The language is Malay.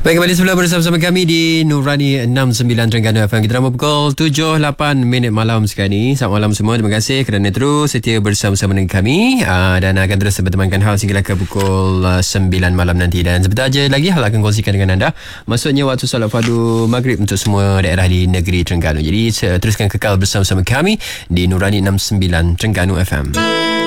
Baik, kembali semula bersama kami di Nurani 69 Terengganu FM. Kita dalam pukul 7.08 malam sekarang ni. Selamat malam semua. Terima kasih kerana terus setia bersama-sama dengan kami, dan akan terus bertemankan hal sehingga ke pukul 9 malam nanti. Dan sebentar aja lagi hal akan kongsikan dengan anda. Maksudnya waktu solat fardu maghrib untuk semua daerah di negeri Terengganu. Jadi teruskan kekal bersama-sama kami di Nurani 69 Terengganu FM.